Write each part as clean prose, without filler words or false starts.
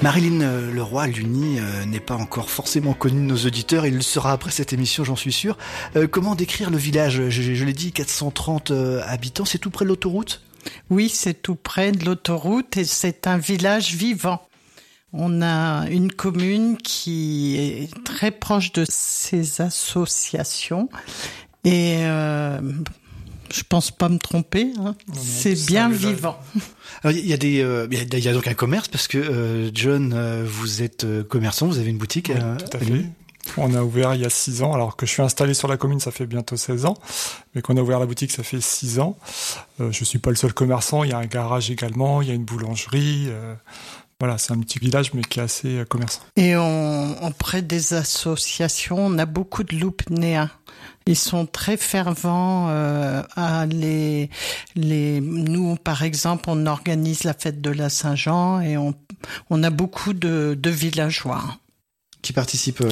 Marilyn Leroy, l'Uni, n'est pas encore forcément connu de nos auditeurs. Il le sera après cette émission, j'en suis sûr. Comment décrire le village ? Je l'ai dit, 430 habitants. C'est tout près de l'autoroute ? Oui, c'est tout près de l'autoroute et c'est un village vivant. On a une commune qui est très proche de ces associations et je pense pas me tromper, hein. C'est bien vivant. Alors, il y a donc un commerce parce que John, vous êtes commerçant, vous avez une boutique. Oui, tout à fait. On a ouvert il y a 6 ans, alors que je suis installé sur la commune, ça fait bientôt 16 ans, mais qu'on a ouvert la boutique, ça fait 6 ans. Je suis pas le seul commerçant, il y a un garage également, il y a une boulangerie. Voilà, c'est un petit village, mais qui est assez commerçant. Et auprès des associations, on a beaucoup de loupnéens. Ils sont très fervents nous, par exemple, on organise la fête de la Saint-Jean et on a beaucoup de villageois qui participent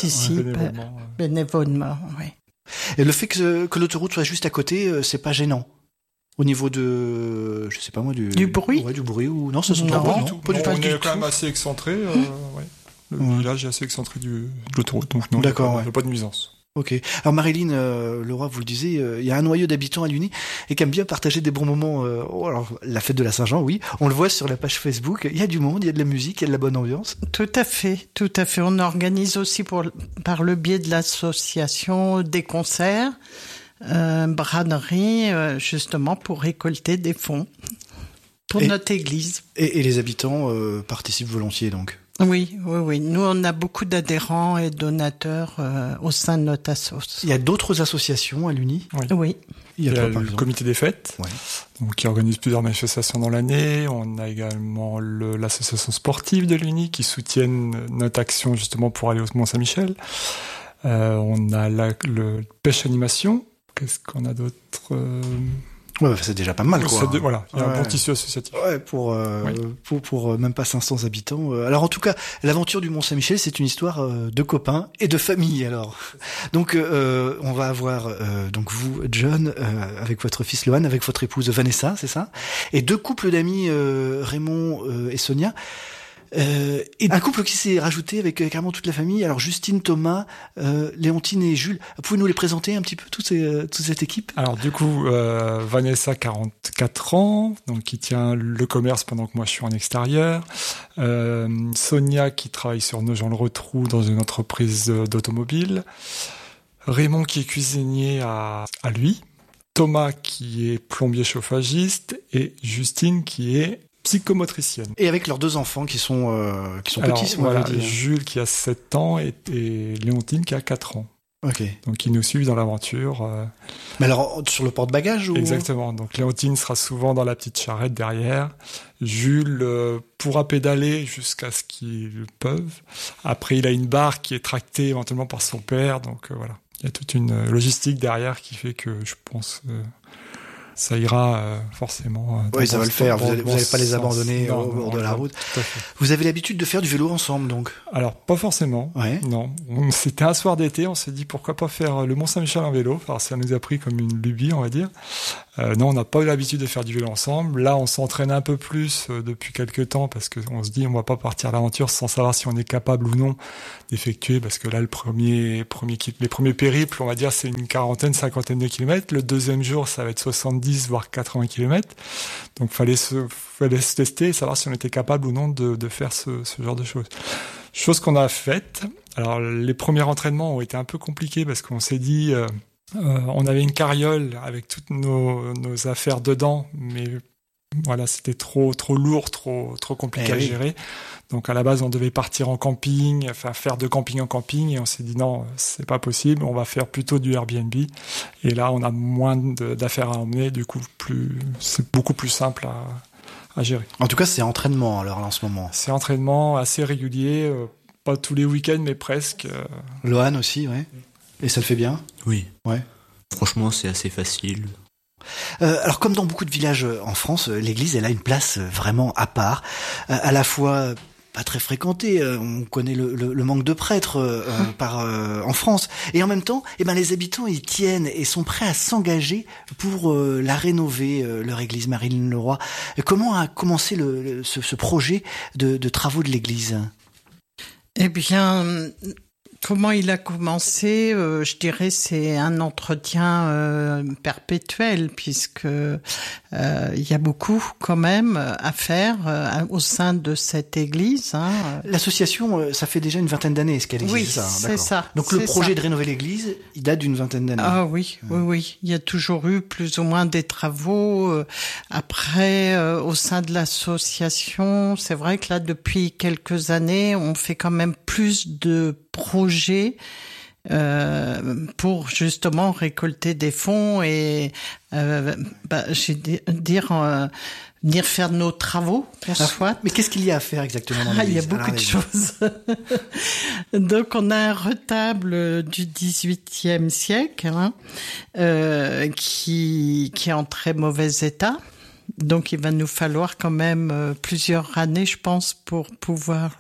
bénévolement, oui. Et le fait que l'autoroute soit juste à côté, c'est pas gênant au niveau de, je sais pas moi, du bruit. Ouais, du bruit ou non, ça se pas pas du tout. Pas du on tout. est quand même assez excentré. Ouais. Le village est assez excentré de l'autoroute, donc non, d'accord, il n'y a pas de nuisance. Ok. Alors Marilyn Leroy, vous le disiez, il y a un noyau d'habitants à l'Uni et qui aime bien partager des bons moments. Alors la fête de la Saint-Jean, oui, on le voit sur la page Facebook. Il y a du monde, il y a de la musique, il y a de la bonne ambiance. Tout à fait. On organise aussi par le biais de l'association des concerts, braderie, justement pour récolter des fonds pour notre église. Et les habitants participent volontiers donc. Oui. Nous, on a beaucoup d'adhérents et donateurs au sein de notre assos. Il y a d'autres associations à l'Uni ? Oui. Il y a le comité des fêtes, ouais. Donc, qui organise plusieurs manifestations dans l'année. On a également l'association sportive de l'Uni qui soutiennent notre action justement pour aller au Mont-Saint-Michel. On a le pêche animation. Qu'est-ce qu'on a d'autre ? Ouais, c'est déjà pas mal, quoi. Voilà, il y a un bon tissu associatif. Ouais, pour même pas 500 habitants. Alors en tout cas, l'aventure du Mont-Saint-Michel, c'est une histoire de copains et de famille. Alors, donc on va avoir donc vous, John, avec votre fils Lohan, avec votre épouse Vanessa, c'est ça, et 2 couples d'amis, Raymond et Sonia. Et un couple qui s'est rajouté avec carrément toute la famille. Alors Justine, Thomas, Léontine et Jules. Pouvez-nous les présenter un petit peu toute cette équipe ? Alors du coup, Vanessa, 44 ans, donc qui tient le commerce pendant que moi je suis en extérieur. Sonia qui travaille sur Nogent-le-Rotrou dans une entreprise d'automobile. Raymond qui est cuisinier à lui. Thomas qui est plombier chauffagiste et Justine qui est psychomotricienne. Et avec leurs 2 enfants qui sont petits, voilà, Jules qui a 7 ans et Léontine qui a 4 ans. Ok. Donc ils nous suivent dans l'aventure. Mais alors sur le porte-bagages ou... Exactement. Donc Léontine sera souvent dans la petite charrette derrière. Jules pourra pédaler jusqu'à ce qu'ils peuvent. Après il a une barre qui est tractée éventuellement par son père. Donc voilà. Il y a toute une logistique derrière qui fait que je pense... ça ira forcément. Oui, ça va le faire. Vous n'allez pas les abandonner au bord de la route. Vous avez l'habitude de faire du vélo ensemble, donc ? Alors, pas forcément. Ouais. Non. C'était un soir d'été, on s'est dit pourquoi pas faire le Mont-Saint-Michel en vélo. Alors, ça nous a pris comme une lubie, on va dire. Non, on n'a pas eu l'habitude de faire du vélo ensemble. Là, on s'entraîne un peu plus depuis quelques temps parce qu'on se dit on va pas partir à l'aventure sans savoir si on est capable ou non d'effectuer, parce que là, les premiers périples, on va dire, c'est une 50 de kilomètres. Le deuxième jour, ça va être 70, voire 80 kilomètres. Donc, fallait se tester et savoir si on était capable ou non de faire ce genre de choses. Chose qu'on a faite. Alors, les premiers entraînements ont été un peu compliqués parce qu'on s'est dit, on avait une carriole avec toutes nos affaires dedans, mais voilà, c'était trop lourd, trop compliqué à gérer. Donc à la base, on devait partir en camping, enfin faire de camping en camping, et on s'est dit non, c'est pas possible, on va faire plutôt du Airbnb. Et là, on a moins d'affaires à emmener, du coup, c'est beaucoup plus simple à gérer. En tout cas, c'est entraînement alors en ce moment. C'est entraînement assez régulier, pas tous les week-ends, mais presque. Lohan aussi, ouais. Et ça le fait bien ? Oui. Ouais. Franchement, c'est assez facile. Alors comme dans beaucoup de villages en France, l'église elle a une place vraiment à part, à la fois pas très fréquentée. On connaît le manque de prêtres en France. Et en même temps, les habitants y tiennent et sont prêts à s'engager pour la rénover, leur église Marie-Leroy. Comment a commencé ce projet de travaux de l'église ? Eh bien, comment il a commencé ? Je dirais c'est un entretien perpétuel, puisque il y a beaucoup quand même à faire au sein de cette église. L'association, ça fait déjà une vingtaine d'années, est-ce qu'elle existe? Oui, c'est ça. Donc le projet de rénover l'église, il date d'une vingtaine d'années. Ah oui, oui. Il y a toujours eu plus ou moins des travaux. Après, au sein de l'association, c'est vrai que là, depuis quelques années, on fait quand même plus de projets pour justement récolter des fonds et venir faire nos travaux, soit. Mais qu'est-ce qu'il y a à faire exactement dans l'église? Il y a beaucoup de choses. Donc, on a un retable du XVIIIe siècle qui est en très mauvais état. Donc, il va nous falloir quand même plusieurs années, je pense, pour pouvoir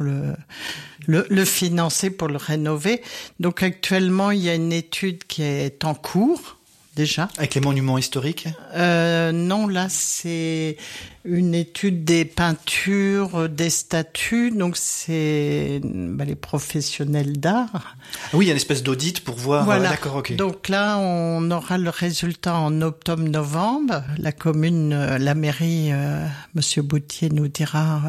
le financer, pour le rénover. Donc, actuellement, il y a une étude qui est en cours, déjà. Avec les monuments historiques? Non, là, c'est une étude des peintures, des statues. Donc, c'est les professionnels d'art. Ah oui, il y a une espèce d'audit pour voir. Voilà. D'accord, ok. Donc là, on aura le résultat en octobre-novembre. La commune, la mairie, Monsieur Boutier nous dira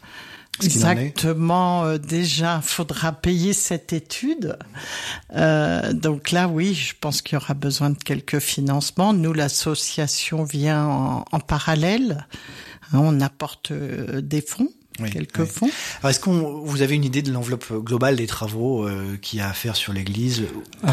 exactement. Déjà, faudra payer cette étude. Donc là, oui, je pense qu'il y aura besoin de quelques financements. Nous, l'association vient en parallèle. On apporte des fonds. Quelques fonds. Alors, est-ce que vous avez une idée de l'enveloppe globale des travaux qu'il y a à faire sur l'église?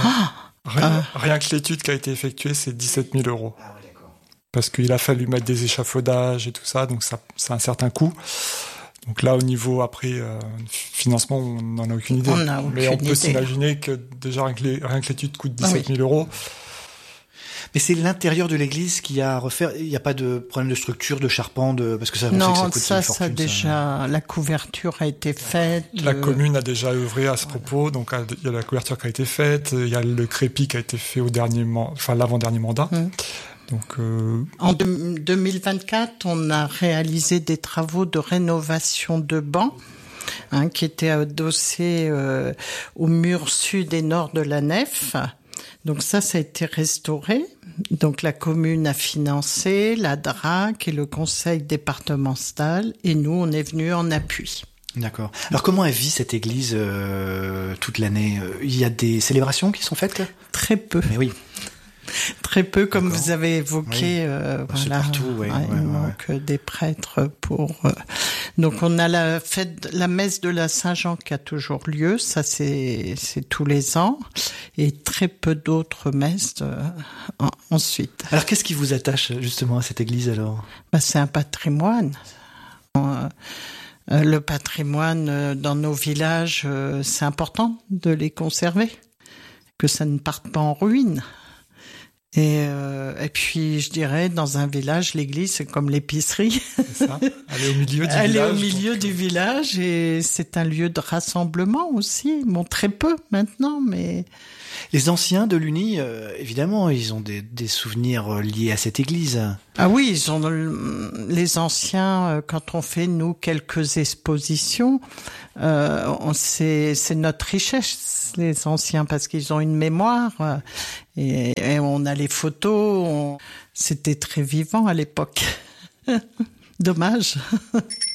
Rien que l'étude qui a été effectuée, c'est 17 000 euros. Ah oui, d'accord. Parce qu'il a fallu mettre des échafaudages et tout ça, donc ça a un certain coût. Donc là, au niveau financement, on n'en a aucune idée. Mais on peut s'imaginer que déjà rien que l'étude coûte 17 000 euros. Mais c'est l'intérieur de l'église qu'il y a à refaire. Il n'y a pas de problème de structure, de charpente, parce que ça, non, on sait que ça coûte une fortune. Déjà, la couverture a été faite. La commune a déjà œuvré à ce propos, donc il y a la couverture qui a été faite, il y a le crépi qui a été fait l'avant-dernier mandat. Donc, en 2024, on a réalisé des travaux de rénovation de bancs, qui étaient adossés au mur sud et nord de la nef. Donc ça a été restauré. Donc la commune a financé, la DRAC et le conseil départemental, et nous, on est venus en appui. D'accord. Alors comment elle vit cette église toute l'année? Il y a des célébrations qui sont faites? Très peu. Mais oui. Très peu, comme vous avez évoqué. C'est partout, il manque des prêtres pour. Donc on a la messe de la Saint-Jean qui a toujours lieu, ça c'est tous les ans, et très peu d'autres messes ensuite. Alors qu'est-ce qui vous attache justement à cette église alors? C'est un patrimoine. Le patrimoine dans nos villages, c'est important de les conserver, que ça ne parte pas en ruine. Et puis, je dirais, dans un village, l'église, c'est comme l'épicerie. C'est ça. Elle est au milieu du village. Elle est au milieu du village et c'est un lieu de rassemblement aussi. Bon, très peu maintenant, mais... Les anciens de l'Uni, évidemment, ils ont des souvenirs liés à cette église. Ah oui, ils ont les anciens, quand on fait, nous, quelques expositions, c'est notre richesse, les anciens, parce qu'ils ont une mémoire et on a les photos, c'était très vivant à l'époque. Dommage.